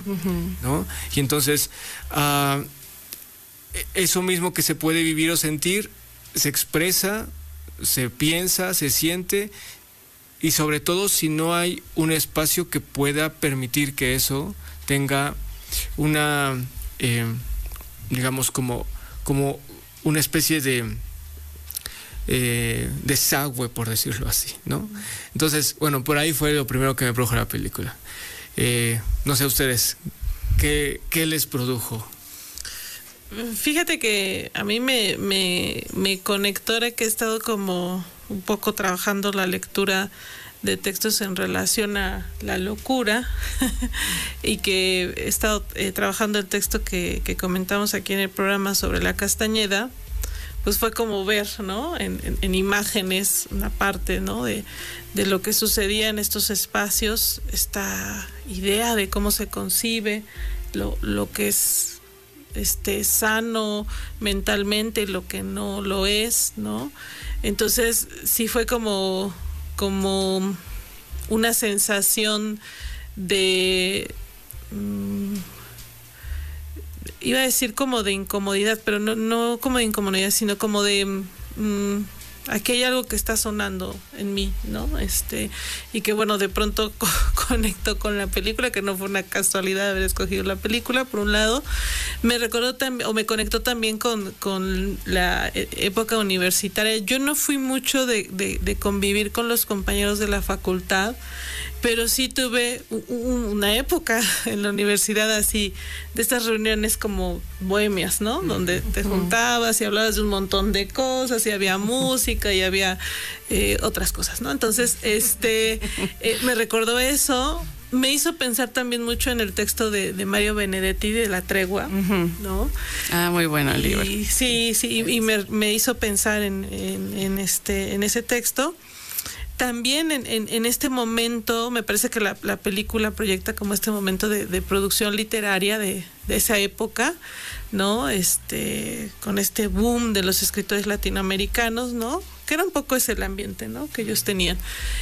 ¿no? Y entonces, eso mismo que se puede vivir o sentir, se expresa, se piensa, se siente, y sobre todo si no hay un espacio que pueda permitir que eso tenga una, digamos, como una especie de desagüe, por decirlo así, ¿no? Entonces, bueno, por ahí fue lo primero que me produjo la película. No sé ustedes, ¿qué les produjo? Fíjate que a mí me conectó, ahora que he estado como un poco trabajando la lectura de textos en relación a la locura y que he estado trabajando el texto que comentamos aquí en el programa sobre la Castañeda. Pues fue como ver, ¿no? En imágenes, una parte, ¿no? De lo que sucedía en estos espacios, esta idea de cómo se concibe lo que es sano mentalmente y lo que no lo es, ¿no? Entonces sí fue como una sensación de iba a decir como de incomodidad, pero no como de incomodidad, sino como de aquí hay algo que está sonando en mí, ¿no? Y que bueno, de pronto conecto con la película, que no fue una casualidad haber escogido la película, por un lado. Me recordó también, o me conectó también con la época universitaria. Yo no fui mucho de convivir con los compañeros de la facultad, pero sí tuve una época en la universidad así, de estas reuniones como bohemias, ¿no? Donde te juntabas y hablabas de un montón de cosas, y había música y había otras cosas, ¿no? Entonces, me recordó eso. Me hizo pensar también mucho en el texto de Mario Benedetti, de La Tregua, ¿no? Muy bueno el libro. Sí, y me hizo pensar en ese texto. También en este momento, me parece que la película proyecta como este momento de producción literaria de esa época, ¿no? Con este boom de los escritores latinoamericanos, ¿no? Que era un poco ese el ambiente, ¿no? Que ellos tenían.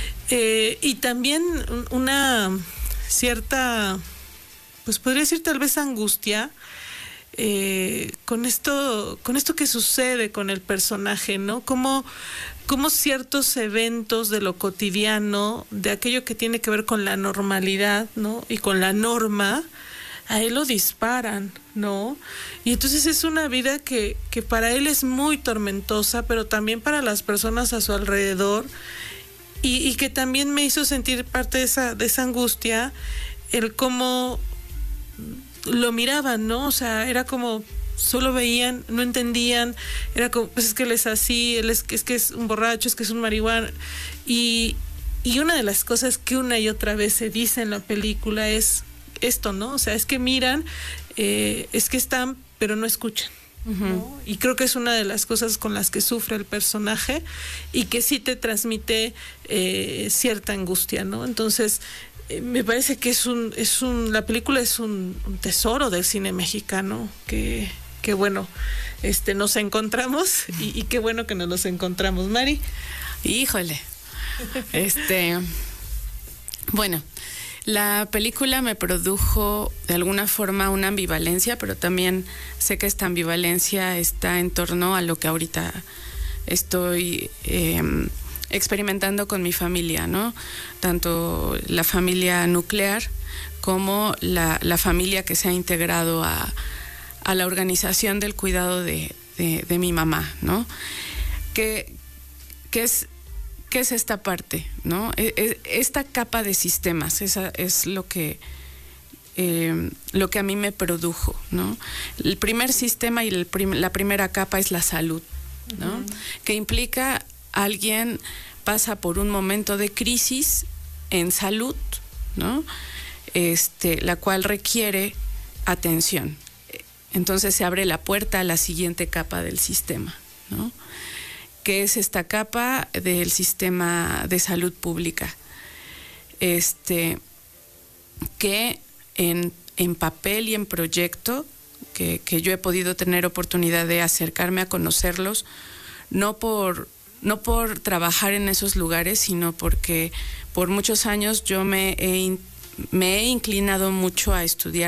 Y también una cierta, pues podría decir tal vez angustia, con esto que sucede con el personaje, ¿no? Como ciertos eventos de lo cotidiano, de aquello que tiene que ver con la normalidad, ¿no? Y con la norma, a él lo disparan, ¿no? Y entonces es una vida que para él es muy tormentosa, pero también para las personas a su alrededor, y que también me hizo sentir parte de esa angustia, el cómo lo miraban, ¿no? O sea, era como solo veían, no entendían, era como, pues es que él es así, es que es un borracho, es que es un marihuana. Y una de las cosas que una y otra vez se dice en la película es esto, ¿no? O sea, es que miran, es que están, pero no escuchan, ¿no? Y creo que es una de las cosas con las que sufre el personaje y que sí te transmite cierta angustia, ¿no? Entonces, me parece que la película es un tesoro del cine mexicano que bueno, nos encontramos y qué bueno que nos los encontramos, Mari. Híjole. Bueno, la película me produjo de alguna forma una ambivalencia, pero también sé que esta ambivalencia está en torno a lo que ahorita estoy experimentando con mi familia, ¿no? Tanto la familia nuclear como la familia que se ha integrado a la organización del cuidado de mi mamá, ¿no? ¿Qué es esta parte, ¿no? Esta capa de sistemas, esa es lo que a mí me produjo, ¿no? El primer sistema y la primera capa es la salud, ¿no? Que implica alguien pasa por un momento de crisis en salud, ¿no? La cual requiere atención. Entonces se abre la puerta a la siguiente capa del sistema, ¿no? Que es esta capa del sistema de salud pública, que en papel y en proyecto, que yo he podido tener oportunidad de acercarme a conocerlos, no por trabajar en esos lugares, sino porque por muchos años yo me he inclinado mucho a estudiar